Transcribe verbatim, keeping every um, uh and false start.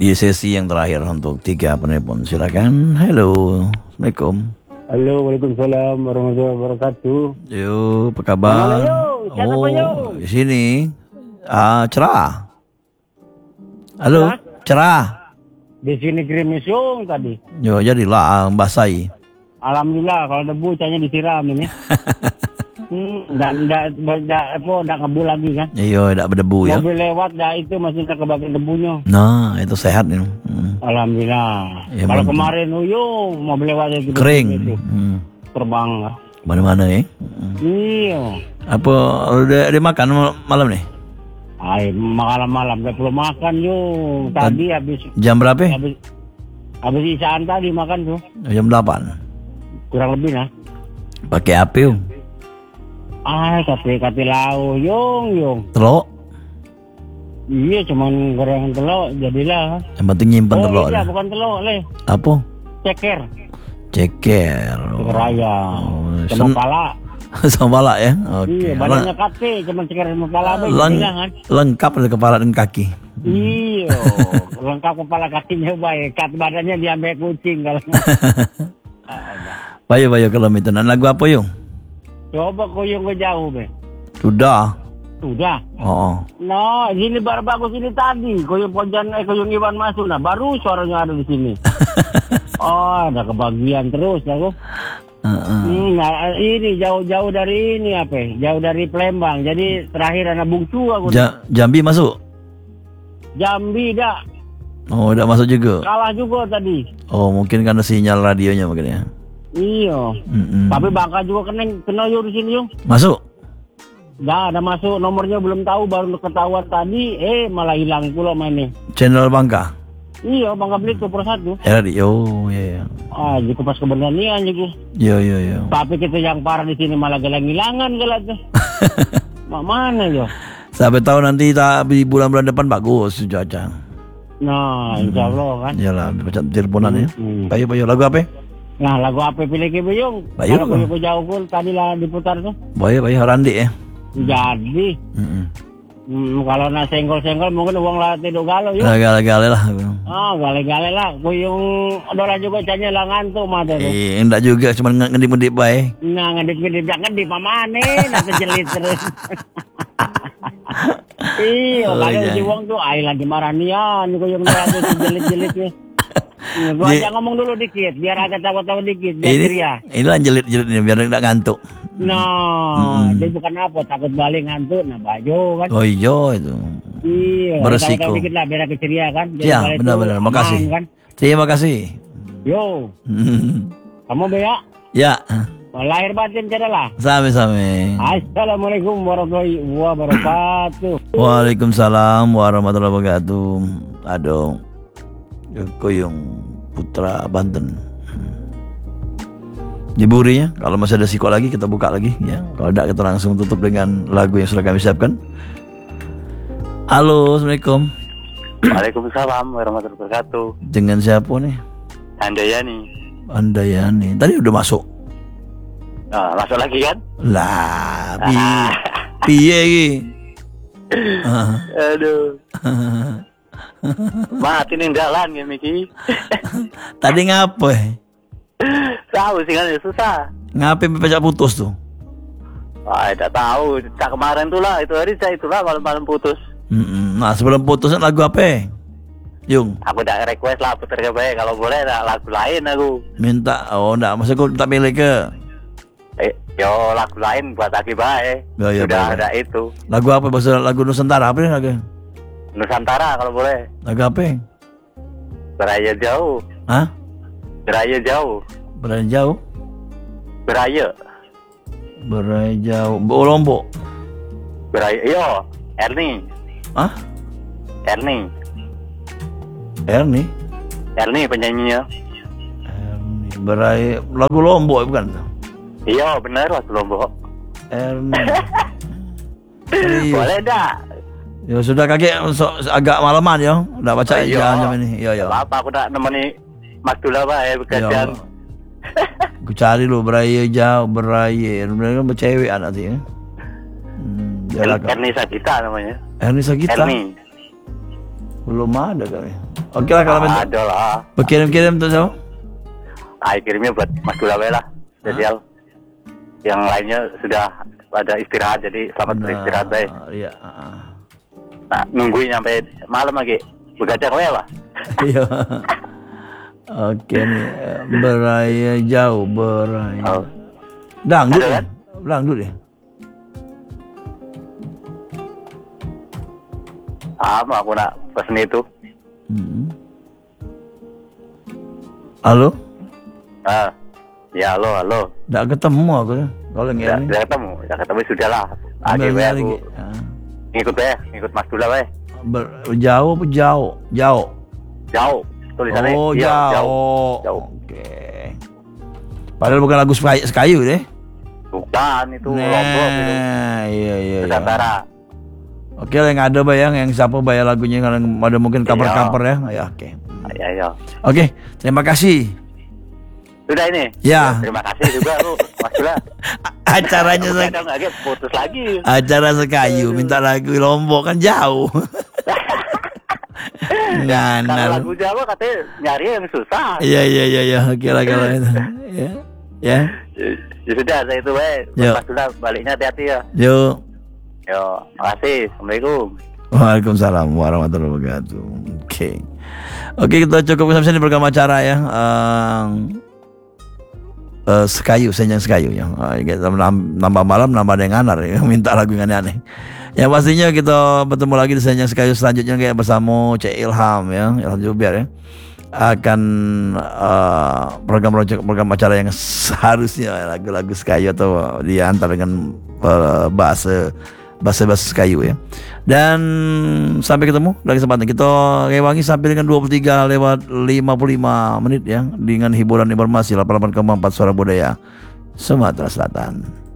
di sesi yang terakhir untuk tiga penelpon. Silakan. Halo, assalamualaikum. Halo, waalaikumsalam warahmatullahi wabarakatuh. Yo, apa kabar? Mana yo? Siapa oh, yo? di sini. Ah, cerah. Halo, Hah? cerah. Di sini gerimis yung tadi. Yo, jadilah basahi. Alhamdulillah kalau debu cahnya disiram ini. Hmm, enggak enggak enggak apa enggak ngebul lagi kan. Iya, tidak berdebu ya. Mobil lewat dah itu masih tak kebagian debunya. Nah, itu sehat nih. Hmm. Alhamdulillah. Ya, kalau mantap. kemarin uyung mobil lewat itu Kering. itu. Hmm. Terbang. Mana-mana ya. Hmm. Iya. Apa udah udah makan mal- malam nih? Ay, malam-malam enggak perlu makan yung. Tadi habis Jam berapa? habis habis isaan tadi makan tuh. Jam delapan. Kurang lebih nah. Pakai api, Yung. Ay, kati kati lau yung yung. Telok. Iya, cuman goreng telur jadilah. Yang penting nyimpen Oh telok. iya, dah. bukan telur leh. Apa? Ceker. Ceker. Ceker ayam. Oh, Sama sen- pala. sama pala ya. Oke. Iya, badannya kate, cuman ceker sama pala aja Leng- jadilah kan. lengkap dari kepala dan kaki. Iya, lengkap kepala kakinya baik. Kat badannya diambil kucing kalau. Bayo bayo kalau itu. Nah, lagu apa Yung? Coba kuyung ke jauh, be. Sudah. Sudah. Oh. Nah, ini baru bagus ini tadi. Kuyung Pojan, eh kuyung Iwan masuk. Nah, baru suaranya ada di sini. Oh, ada kebagian terus aku. Uh-uh. Hmm, nah, ini jauh-jauh dari ini apa? ya? Jauh dari Palembang. Jadi terakhir anak bungsu aku. Ja- Jambi masuk. Jambi dah Oh, udah masuk juga. kalah juga tadi. Oh, mungkin karena sinyal radionya mungkin ya. Iya. Mm-mm. Tapi Bangka juga kena kena yo di sini yo. Masuk. Dah ada masuk nomornya belum tahu baru ketahuan tadi. Eh malah hilang pula mainnya. Channel Bangka. Iya Bangka Belitung per satu. Ya radio. Oh, ya ya. Ah, jadi pas keberanian juga. Yo yo yo. Tapi kita yang parah di sini malah gelang-gilangan gelat tuh. Mak mana yo? Sampai tahu nanti tak di bulan-bulan depan bagus cuaca. Nah, insya Allah kan. Iyalah, baca teleponan ya. Hmm. Bayo bayo lagu apa? Nah, lagu apa pilih ke Buyung? Bayu. Kalau Buyung ke jauh pun tadi lah diputar tuh. Bayo bayo Randi ya. Jadi, Heeh. hmm, kalau nak senggol-senggol mungkin uang lah tidur galau yuk. Gale-gale lah. Ah, gale-gale lah. Buyung Dora juga canya lah ngantuk mata tuh. Eh, enggak juga, cuma ngedip-ngedip bae. Nah, ngedip-ngedip, jangan ngedip pamane, nanti jelit terus. Iya, Oh, kalau iya. si Wong tuh, ay lagi maranian, Buyung Dora tuh jelit-jelit ya. Gua Di- aja ngomong dulu dikit, biar agak tahu-tahu dikit, biar Ini ceria. inilah jelit-jelit ini biar enggak ngantuk. Nah, Mm-mm. dia bukan apa, takut balik ngantuk, nah baju kan. Oh iya itu. Iya, Beresiko. tahu-tahu dikit lah, biar agak ceria kan. Biar Ya, balik benar-benar. tuh Makasih. aman, Kan? Terima kasih. Yo, kamu Bea, Ya, lahir batin cadalah. same-same. Assalamualaikum warahmatullahi wabarakatuh. Waalaikumsalam warahmatullahi wabarakatuh. Aduh. Koyong Putra Banten. Diburi ya. Kalau masih ada siko lagi kita buka lagi ya. Kalau tidak kita langsung tutup dengan lagu yang sudah kami siapkan. Halo, assalamualaikum. Waalaikumsalam warahmatullahi wabarakatuh. Dengan siapa nih? Handayani. Andayani. Tadi udah masuk. Nah, masuk lagi kan? Lah, piye? Piye iki? Ah. Aduh. Mati ning dalan ya Miki. Tadi ngapa? Tahu sih kan susah. Ngapain pecah putus tuh? Wah, tidak tahu. Tak kemarin tuh lah, itu hari saya itulah malam-malam putus. Mm-mm. Nah, sebelum putusnya lagu apa? Yung, Aku udah request lah putar ke baik kalau boleh nah, lagu lain aku. minta. Oh, enggak, maksudku minta pilih ke. Eh, yo lagu lain buat lagi baik. Ya, ya, Sudah boleh. ada itu. Lagu apa? Bahasa lagu Nusantara apa nih lagu? Nusantara kalau boleh. Lagu apa? Beraya jauh. Hah? Beraya jauh. Berani jauh? Beraya. Berani jauh. Oh, Lombok. Beraya. Yo, Erni. Hah? Erni. Erni? Erni penyanyinya. Erni. Berai lagu Lombok bukan? Iya bener lagu Lombok. Erni. Serius. Boleh dah. Ya sudah kakek so, agak malaman ya. Udah baca Oh, iya. jam ini. Iya ya. Apa aku nak nemeni Mas Dula Pak ya bekerjaan. Aku cari lu beraya jauh beraya. Benar kan bercewek anak sih ya. Hmm, dia lah, Erni Sagita namanya. Erni Sagita. Erni. Belum ada kali. Oke lah kalau minta Ada lah. berkirim-kirim tuh so. Ah, kirimnya buat Mas Dula we lah. Spesial. Yang lainnya sudah pada istirahat, jadi selamat beristirahat baik. Iya. ah. Nah, nungguin sampai malam lagi. Begadang we lah. Iya. Oke nih, eh, beraya jauh beraya. Oh. Dangdut Ada ya? kan? Dangdut ya? Sama aku nak pesen itu. Hmm. Halo? Ah, ya halo halo. Nggak ketemu aku tuh. Kalau yang Udah, ini. udah ketemu, udah ketemu sudah lah. Lagi we Ambilnya aku lagi. Ah. ngikut we, ngikut Mas Dula we. Ber- jauh apa jauh? Jauh. Jauh. Tulisannya Oh iya, jauh. Jauh. Oke. Padahal bukan lagu Sekayu, Sekayu deh. Bukan itu Lombok itu. Nah, iya iya. iya. Nusantara. Oke, yang ada bayang, yang siapa bayar lagunya, kalau ada mungkin cover-cover ya. Ya, oke. Ya ya. Oke, terima kasih. Sudah ini. Ya. Terima kasih juga lu Mas Dula. Acaranya Udah se- dong lagi putus lagi. acara Sekayu, minta lagu Lombok kan jauh. Kalau Nganar. lagu Jawa katanya nyari yang susah. Iya iya iya iya, oke lah kalau itu. Ya. Ya. Ya sudah, saya itu we. Yuk. Mas Dula baliknya hati-hati ya. Yuk. Yo, makasih. Assalamualaikum. Waalaikumsalam warahmatullahi wabarakatuh. Oke. Oke, kita cukup sampai sini program acara ya. Ehm, eh, Sekayu, senjang Sekayu ya. Eh, kita nam- nambah malam, nambah ada yang nganar ya. Minta lagu yang aneh-aneh. Ya pastinya kita bertemu lagi di senjang Sekayu selanjutnya kayak bersama Cek Ilham ya, Ilham Jubiar ya. Akan eh, program-program program acara yang seharusnya lagu-lagu Sekayu atau diantar dengan eh, bahasa bahasa-bahasa Sekayu ya. Dan sampai ketemu lagi kesempatan kita rewangi sampai dengan dua puluh tiga lewat lima puluh lima menit ya, dengan hiburan informasi delapan puluh delapan koma empat Suara Budaya Sumatera Selatan.